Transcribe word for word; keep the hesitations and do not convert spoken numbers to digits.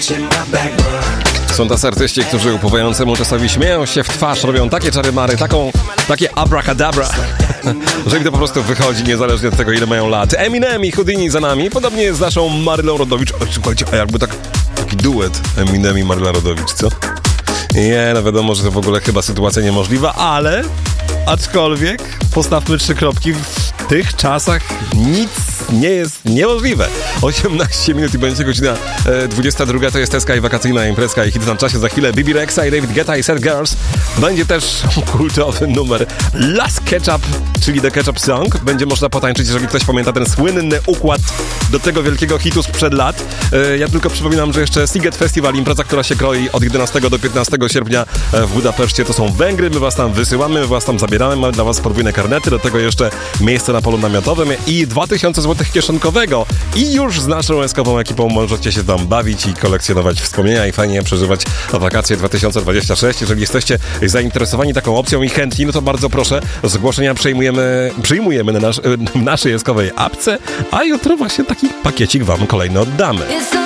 Są tacy artyści, którzy upływającemu czasowi śmieją się w twarz, robią takie czary-mary, taką, takie abracadabra, że im to po prostu wychodzi niezależnie od tego, ile mają lat. Eminem i Houdini za nami, podobnie jest z naszą Marylą Rodowicz. O, słuchajcie, a jakby tak, taki duet Eminem i Maryla Rodowicz, co? Nie, no wiadomo, że to w ogóle chyba sytuacja niemożliwa, ale aczkolwiek postawmy trzy kropki, w tych czasach nic nie jest niemożliwe. osiemnaście minut i będzie godzina e, dwudziesta druga, to jest Teska i wakacyjna imprezka i hit na czasie. Za chwilę Bibi Rexa i David Guetta i Sad Girls. Będzie też kultowy numer Last Ketchup, czyli The Ketchup Song. Będzie można potańczyć, jeżeli ktoś pamięta ten słynny układ do tego wielkiego hitu sprzed lat. E, ja tylko przypominam, że jeszcze Sziget Festival, impreza, która się kroi od jedenastego do piętnastego sierpnia w Budapeszcie. To są Węgry, my was tam wysyłamy, my was tam zabieramy, mamy dla was podwójne karnety, do tego jeszcze miejsce na polu namiotowym i dwa tysiące złotych kieszonkowego. I już z naszą łezkową ekipą możecie się tam bawić i kolekcjonować wspomnienia i fajnie przeżywać wakacje dwa tysiące dwudziesty szósty. Jeżeli jesteście zainteresowani taką opcją i chętni, no to bardzo proszę, zgłoszenia przyjmujemy, przyjmujemy na nasz, w naszej łezkowej apce, a jutro właśnie taki pakiecik wam kolejny oddamy.